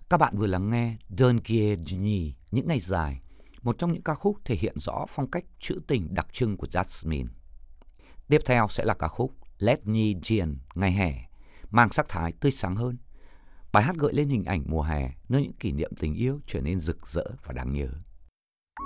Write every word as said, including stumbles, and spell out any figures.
Các bạn vừa lắng nghe Đơn Kia Dni, Những Ngày Dài, một trong những ca khúc thể hiện rõ phong cách trữ tình đặc trưng của Jasmine. Tiếp theo sẽ là ca khúc Let Nhi Jian, Ngày Hè, mang sắc thái tươi sáng hơn. Bài hát gợi lên hình ảnh mùa hè, nơi những kỷ niệm tình yêu trở nên rực rỡ và đáng nhớ.